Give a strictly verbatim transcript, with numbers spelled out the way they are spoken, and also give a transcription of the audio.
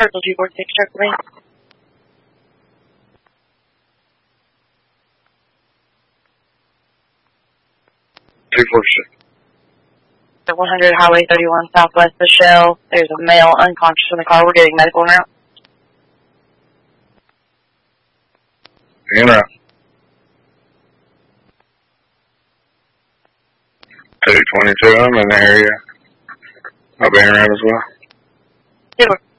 Purple two four six, truck lane. two four six. The one hundred Highway thirty-one Southwest of Shell. There's a male unconscious in the car. We're getting medical now. In route. two twenty-two, I'm in the area. I'll be in route as well. Super.